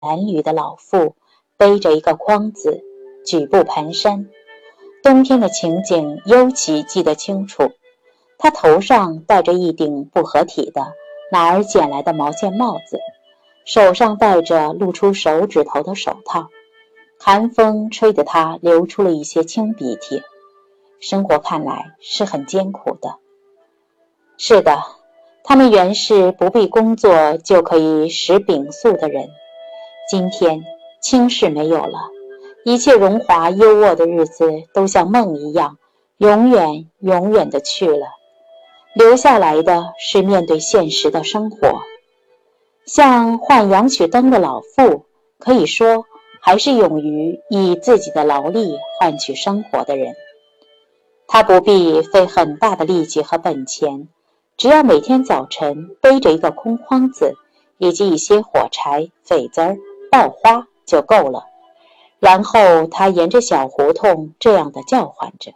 褴褛的老妇背着一个筐子，举步蹒跚。冬天的情景尤其记得清楚。她头上戴着一顶不合体的哪儿捡来的毛线帽子，手上戴着露出手指头的手套，寒风吹得她流出了一些清鼻涕。生活看来是很艰苦的。是的，他们原是不必工作就可以食饼宿的人，今天轻视没有了，一切荣华优渥的日子都像梦一样，永远永远地去了，留下来的是面对现实的生活。像换阳曲灯的老妇，可以说还是勇于以自己的劳力换取生活的人。他不必费很大的力气和本钱，只要每天早晨背着一个空筐子，以及一些火柴、痱子、爆花就够了。然后他沿着小胡同这样的叫唤着。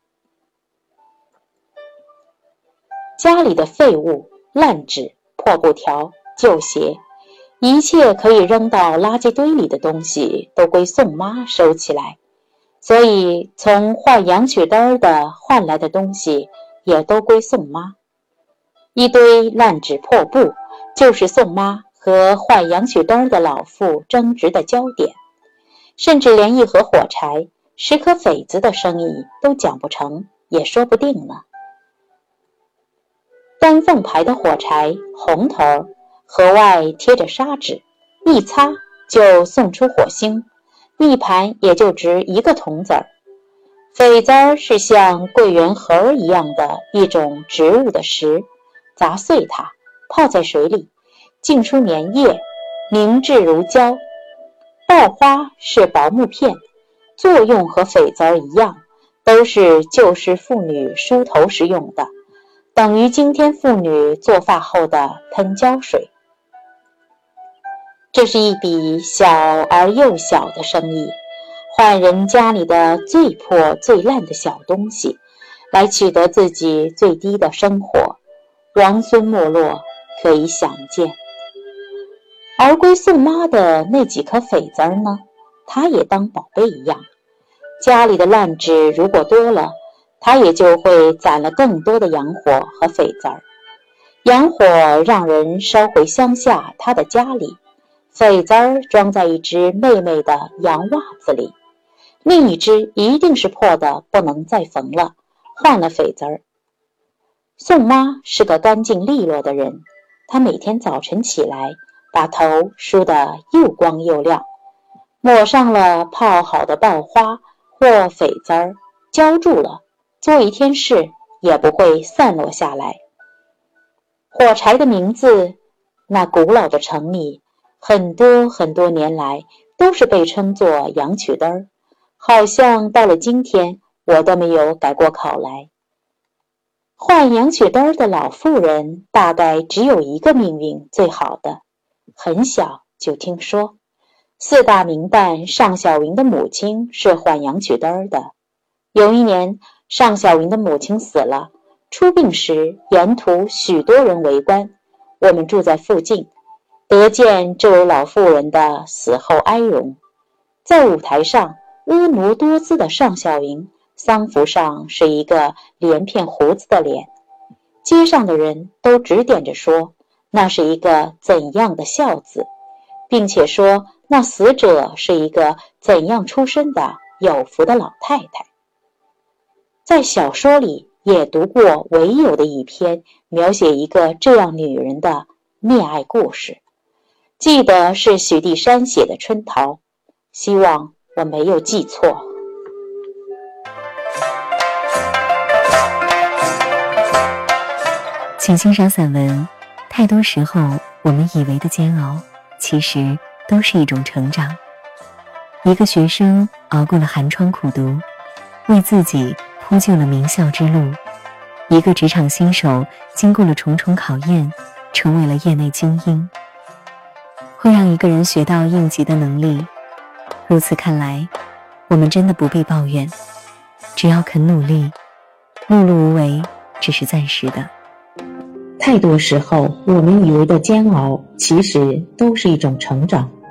家里的废物、烂纸、破布条、旧鞋，一切可以扔到垃圾堆里的东西都归宋妈收起来，所以从换阳曲灯的换来的东西也都归宋妈。一堆烂纸破布就是宋妈和换阳曲灯的老妇争执的焦点，甚至连一盒火柴、10颗痱子的生意都讲不成，也说不定呢。丹凤牌的火柴，红头，盒外贴着砂纸，一擦就送出火星，一盘也就值1个铜子儿。痱子是像桂圆核一样的一种植物的石，砸碎它，泡在水里，浸出粘液，凝滞如胶。爆花是薄木片，作用和痱子一样，都是旧式妇女梳头时用的，等于今天妇女做发后的喷胶水。这是一笔小而又小的生意，换人家里的最破最烂的小东西，来取得自己最低的生活，王孙没落可以想见。而归宋妈的那几颗痱子呢，她也当宝贝一样。家里的烂纸如果多了，她也就会攒了更多的洋火和痱子。洋火让人烧回乡下她的家里，痱子装在一只妹妹的洋袜子里，另一只一定是破的不能再缝了，换了痱子。宋妈是个干净利落的人，她每天早晨起来把头梳得又光又亮，抹上了泡好的爆花或痱子，浇住了，做一天事也不会散落下来。火柴的名字，那古老的城里很多很多年来都是被称作阳曲灯，好像到了今天我都没有改过口来。换阳曲灯的老妇人大概只有一个命运最好的，很小就听说4大名旦尚小云的母亲是换阳曲灯的。有一年尚小云的母亲死了，出殡时沿途许多人围观，我们住在附近，得见这位老妇人的死后哀容。在舞台上婀娜多姿的尚小云，丧服上是一个连片胡子的脸，街上的人都指点着说那是一个怎样的孝子，并且说那死者是一个怎样出身的有福的老太太。在小说里也读过唯有的一篇描写一个这样女人的恋爱故事，记得是许地山写的《春桃》，希望我没有记错。 请欣赏散文。太多时候我们以为的煎熬，其实都是一种成长。一个学生熬过了寒窗苦读，为自己铺就了名校之路；一个职场新手经过了重重考验，成为了业内精英。会让一个人学到应急的能力。如此看来，我们真的不必抱怨，只要肯努力，碌碌无为只是暂时的。 太多时候我们以为的煎熬，其实都是一种成长。